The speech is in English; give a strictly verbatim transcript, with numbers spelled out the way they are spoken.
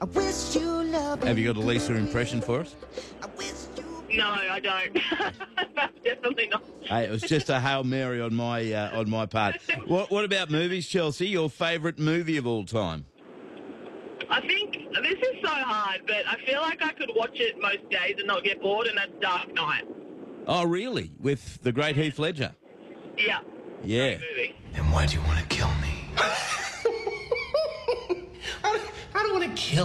I wish you love. Have you got a Lisa impression for us? I wish you. No, I don't. Definitely not. Hey, it was just a Hail Mary on my uh, on my part. What what about movies, Chelsea? Your favourite movie of all time? I think this is so hard, but I feel like I could watch it most days and not get bored, and that's Dark Knight. Oh, really? With the great Heath Ledger? Yeah. Yeah. Great movie. Then why do you want to kill me? I don't want to kill